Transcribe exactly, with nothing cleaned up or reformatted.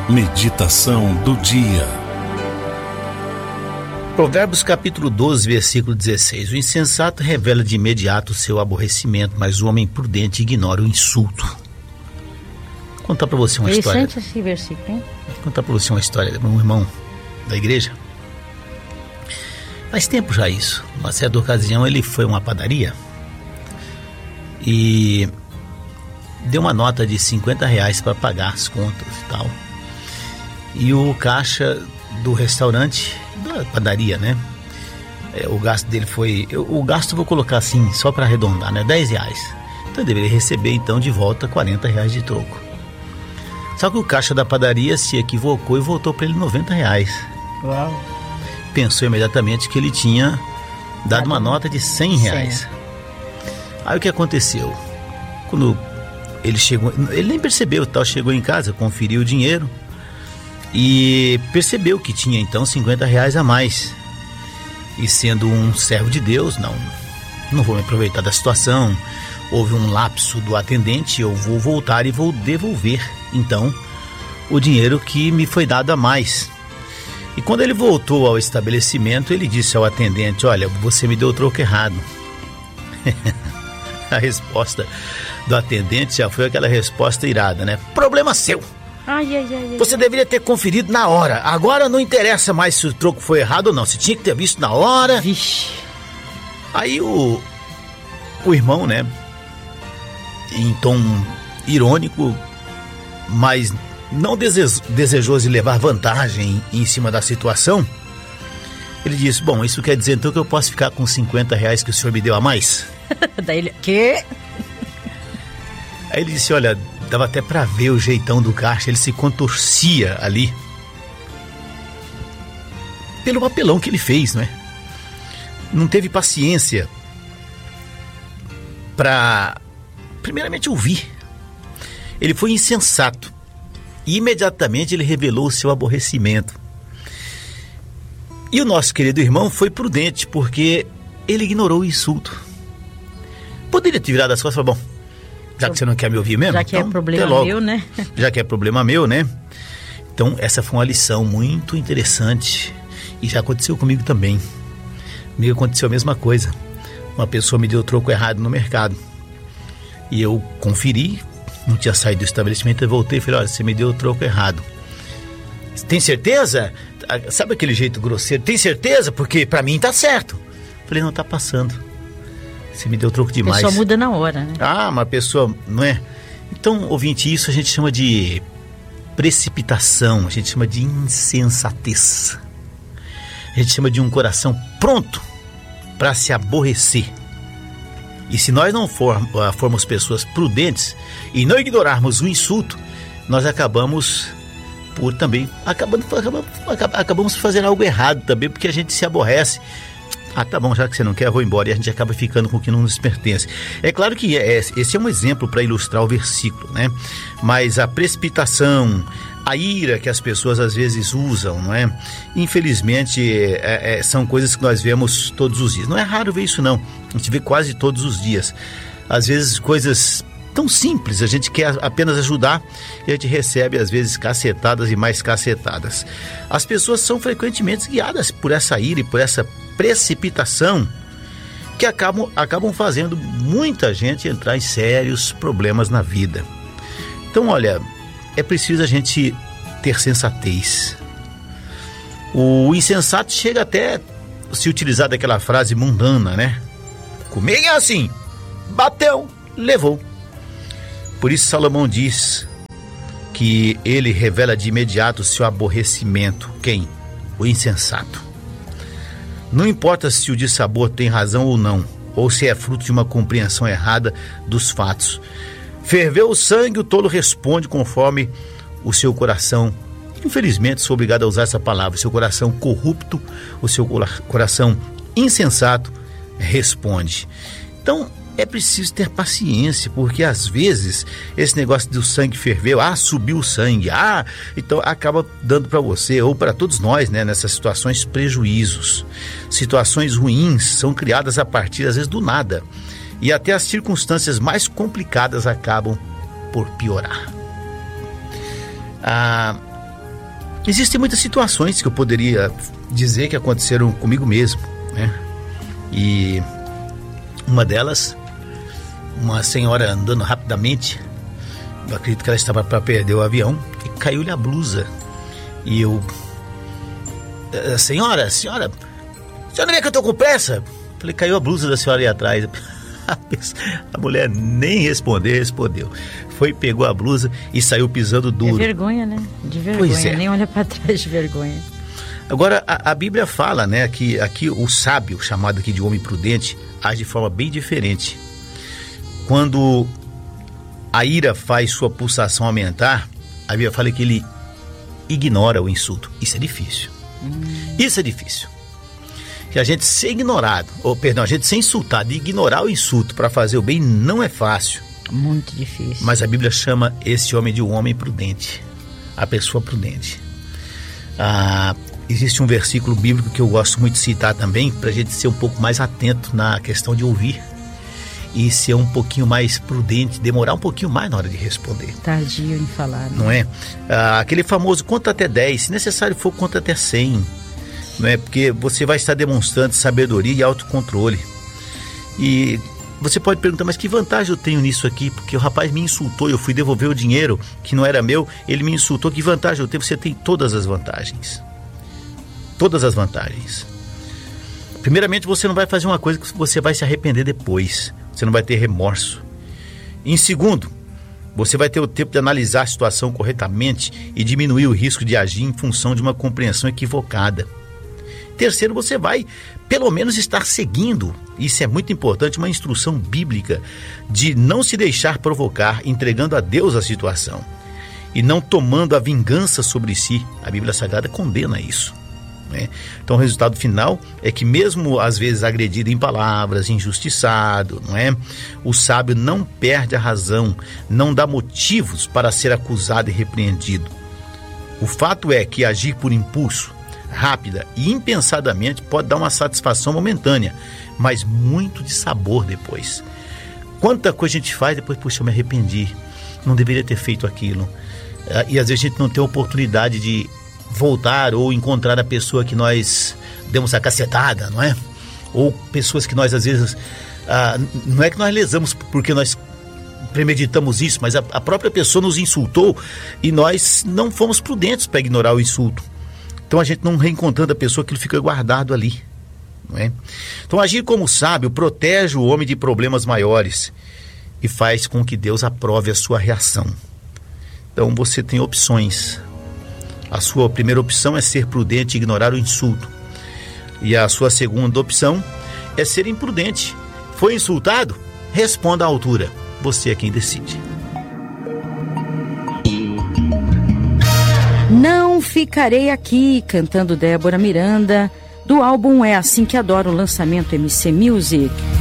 Meditação do dia. Provérbios capítulo doze, versículo dezesseis. O insensato revela de imediato o seu aborrecimento, mas o homem prudente ignora o insulto. Vou contar para você uma história. Interessante esse versículo, hein? Vou contar para você uma história de um irmão da igreja. Faz tempo já isso. Uma certa ocasião ele foi a uma padaria e deu uma nota de cinquenta reais para pagar as contas e tal. E o caixa do restaurante, da padaria, né? É, o gasto dele foi... Eu, o gasto eu vou colocar assim, só para arredondar, né? dez reais. Então ele deveria receber então de volta quarenta reais de troco. Só que o caixa da padaria se equivocou e voltou para ele noventa reais. Uau. Pensou imediatamente que ele tinha dado uma nota de cem reais. Aí o que aconteceu? Quando ele chegou, ele nem percebeu, tal, chegou em casa, conferiu o dinheiro e percebeu que tinha então cinquenta reais a mais. E sendo um servo de Deus, não, não vou me aproveitar da situação, houve um lapso do atendente, eu vou voltar e vou devolver então o dinheiro que me foi dado a mais. E quando ele voltou ao estabelecimento, ele disse ao atendente: olha, você me deu o troco errado. A resposta do atendente já foi aquela resposta irada, né? Problema seu. Ai, ai, ai, Você ai. deveria ter conferido na hora. Agora não interessa mais se o troco foi errado ou não. Você tinha que ter visto na hora. Vixe. Aí o, o irmão, né, em tom irônico, mas não dese- desejoso de levar vantagem em cima da situação, ele disse: bom, isso quer dizer então que eu posso ficar com cinquenta reais que o senhor me deu a mais? Daí ele... Quê? Aí ele disse: olha, dava até pra ver o jeitão do caixa, ele se contorcia ali pelo papelão que ele fez, não é? Não teve paciência pra, primeiramente, ouvir. Ele foi insensato e imediatamente ele revelou o seu aborrecimento. E o nosso querido irmão foi prudente, porque ele ignorou o insulto. Poderia ter virado as costas e falar: bom, já que você não quer me ouvir mesmo, Já que então, é problema até logo. meu, né? Já que é problema meu, né? Então essa foi uma lição muito interessante e já aconteceu comigo também. Comigo aconteceu a mesma coisa. Uma pessoa me deu o troco errado no mercado e eu conferi, não tinha saído do estabelecimento, eu voltei e falei: olha, você me deu o troco errado. Tem certeza? Sabe aquele jeito grosseiro? Tem certeza? Porque pra mim tá certo. Falei: não, tá passando. Você me deu troco A demais. pessoa muda na hora, né? Ah, uma pessoa, não é? Então, ouvinte, isso a gente chama de precipitação, a gente chama de insensatez. A gente chama de um coração pronto para se aborrecer. E se nós não for, uh, formos pessoas prudentes e não ignorarmos o insulto, nós acabamos por também, acabando, acabamos, acabamos fazendo algo errado também, porque a gente se aborrece. Ah, tá bom, já que você não quer, eu vou embora. E a gente acaba ficando com o que não nos pertence. É claro que é, esse é um exemplo para ilustrar o versículo, né? Mas a precipitação, a ira que as pessoas às vezes usam, não é? Infelizmente, é, é, são coisas que nós vemos todos os dias. Não é raro ver isso, não. A gente vê quase todos os dias. Às vezes, coisas tão simples, a gente quer apenas ajudar e a gente recebe às vezes cacetadas e mais cacetadas. As pessoas são frequentemente guiadas por essa ira e por essa precipitação que acabam, acabam fazendo muita gente entrar em sérios problemas na vida. Então, olha, é preciso a gente ter sensatez. O insensato chega até se utilizar daquela frase mundana, né? Comigo é assim, bateu, levou. Por isso Salomão diz que ele revela de imediato o seu aborrecimento. Quem? O insensato. Não importa se o dissabor tem razão ou não, ou se é fruto de uma compreensão errada dos fatos. Ferveu o sangue, o tolo responde conforme o seu coração. Infelizmente, sou obrigado a usar essa palavra. O seu coração corrupto, o seu coração insensato responde. Então, é preciso ter paciência, porque às vezes esse negócio do sangue ferveu, ah, subiu o sangue, ah, então acaba dando para você, ou para todos nós, né, nessas situações, prejuízos. Situações ruins são criadas a partir, às vezes, do nada. E até as circunstâncias mais complicadas acabam por piorar. Ah, Existem muitas situações que eu poderia dizer que aconteceram comigo mesmo, né? E uma delas, uma senhora andando rapidamente, eu acredito que ela estava para perder o avião, e caiu-lhe a blusa. E eu... Senhora, senhora, a senhora vê que eu estou com pressa? Falei, caiu a blusa da senhora ali atrás. A mulher nem responder, respondeu. Foi, pegou a blusa e saiu pisando duro. É vergonha, né? De vergonha, Pois é. Nem olha para trás de vergonha. Agora, a, a Bíblia fala, né, que aqui o sábio, chamado aqui de homem prudente, age de forma bem diferente. Quando a ira faz sua pulsação aumentar, a Bíblia fala que ele ignora o insulto. Isso é difícil. Hum. Isso é difícil. Que a gente ser ignorado, ou perdão, a gente ser insultado e ignorar o insulto para fazer o bem não é fácil. Muito difícil. Mas a Bíblia chama esse homem de um homem prudente, a pessoa prudente. Ah, existe um versículo bíblico que eu gosto muito de citar também, para a gente ser um pouco mais atento na questão de ouvir e ser um pouquinho mais prudente, demorar um pouquinho mais na hora de responder. Tardio em falar, né? Não é? Ah, aquele famoso conta até dez, se necessário for, conta até cem. Não é? Porque você vai estar demonstrando sabedoria e autocontrole. E você pode perguntar, mas que vantagem eu tenho nisso aqui? Porque o rapaz me insultou, eu fui devolver o dinheiro que não era meu, ele me insultou, que vantagem eu tenho? Você tem todas as vantagens. Todas as vantagens. Primeiramente, você não vai fazer uma coisa que você vai se arrepender depois. Você não vai ter remorso. Em segundo, você vai ter o tempo de analisar a situação corretamente e diminuir o risco de agir em função de uma compreensão equivocada. Terceiro, você vai, pelo menos, estar seguindo, isso é muito importante, uma instrução bíblica de não se deixar provocar, entregando a Deus a situação e não tomando a vingança sobre si. A Bíblia Sagrada condena isso, né? Então o resultado final é que, mesmo às vezes agredido em palavras, injustiçado, não é? O sábio não perde a razão, não dá motivos para ser acusado e repreendido. O fato é que agir por impulso, rápida e impensadamente, pode dar uma satisfação momentânea, mas muito de sabor depois. Quanta coisa a gente faz depois, puxa, eu me arrependi, não deveria ter feito aquilo. E às vezes a gente não tem a oportunidade de voltar ou encontrar a pessoa que nós demos a cacetada, não é? Ou pessoas que nós às vezes, ah, não é que nós lesamos porque nós premeditamos isso, mas a, a própria pessoa nos insultou e nós não fomos prudentes para ignorar o insulto. Então a gente não reencontrando a pessoa, aquilo fica guardado ali, não é? Então agir como sábio protege o homem de problemas maiores e faz com que Deus aprove a sua reação. Então você tem opções. A sua primeira opção é ser prudente e ignorar o insulto. E a sua segunda opção é ser imprudente. Foi insultado? Responda à altura. Você é quem decide. Não Ficarei Aqui, cantando Débora Miranda, do álbum É Assim Que Adoro, lançamento M C Music.